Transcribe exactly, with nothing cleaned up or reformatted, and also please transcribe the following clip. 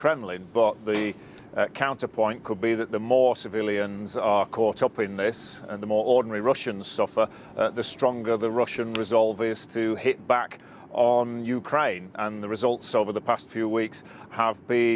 Kremlin, but the uh, counterpoint could be that the more civilians are caught up in this and the more ordinary Russians suffer, uh, the stronger the Russian resolve is to hit back on Ukraine. And the results over the past few weeks have been